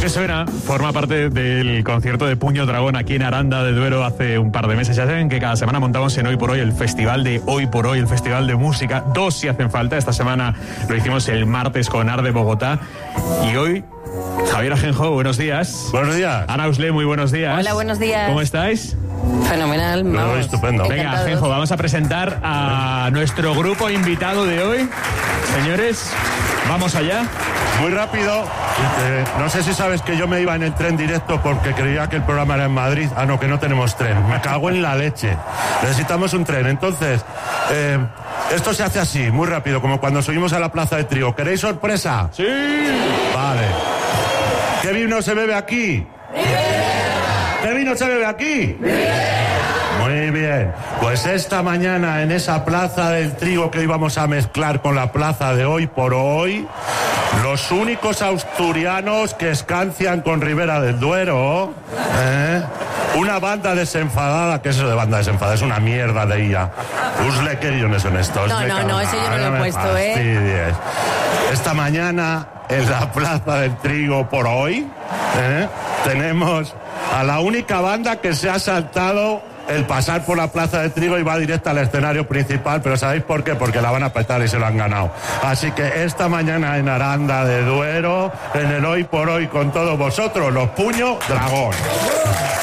que suena forma parte del concierto de Puño Dragón aquí en Aranda de Duero hace un par de meses. Ya saben que cada semana montamos en Hoy por Hoy el festival de Hoy por Hoy, el festival de música. 2 si hacen falta. Esta semana lo hicimos el martes con Arde Bogotá. Y hoy, Javier Ajenjo, buenos días. Buenos días. Ana Usle, muy buenos días. Hola, buenos días. ¿Cómo estáis? Fenomenal. Vamos. Estupendo. Venga, Ajenjo, vamos a presentar a nuestro grupo invitado de hoy. Señores, vamos allá. Muy rápido. No sé si sabes que yo me iba en el tren directo porque creía que el programa era en Madrid. Ah, no, que no tenemos tren. Me cago en la leche. Necesitamos un tren. Entonces, esto se hace así, muy rápido, como cuando subimos a la Plaza de Trigo. ¿Queréis sorpresa? Sí. Vale. ¿Qué vino se bebe aquí? ¿Qué vino se bebe aquí? Muy bien. Pues esta mañana en esa Plaza del Trigo que íbamos a mezclar con la plaza de Hoy por Hoy, los únicos asturianos que escancian con Ribera del Duero, una banda desenfadada, que es eso de banda desenfadada, es una mierda de ella. Usle, ¿qué guiones son estos? No, eso yo no lo he puesto, Esta mañana en la Plaza del Trigo por Hoy, tenemos a la única banda que se ha saltado el pasar por la Plaza de Trigo y va directa al escenario principal, pero ¿sabéis por qué? Porque la van a petar y se lo han ganado. Así que esta mañana en Aranda de Duero, en el Hoy por Hoy con todos vosotros, los Puño Dragón.